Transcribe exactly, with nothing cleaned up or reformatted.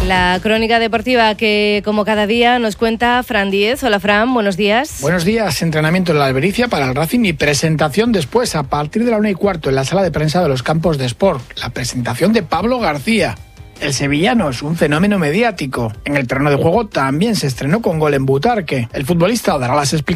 La crónica deportiva que, como cada día, nos cuenta Fran Díez. Hola, Fran, buenos días. Buenos días. Entrenamiento en la Albericia para el Racing y presentación después, a partir de la una y cuarto, en la sala de prensa de los Campos de Sport. La presentación de Pablo García. El sevillano es un fenómeno mediático. En el terreno de juego también se estrenó con gol en Butarque. El futbolista dará las explicaciones